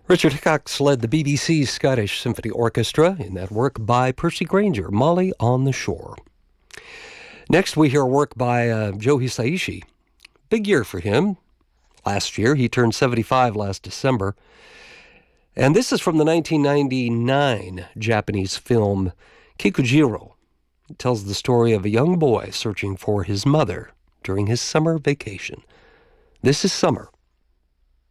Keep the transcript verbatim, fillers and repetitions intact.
Richard Hickox led the B B C's Scottish Symphony Orchestra in that work by Percy Grainger, Molly on the Shore. Next, we hear work by uh, Joe Hisaishi. Big year for him. Last year, he turned seventy-five last December. And this is from the nineteen ninety-nine Japanese film Kikujiro. It tells the story of a young boy searching for his mother during his summer vacation. This is Summer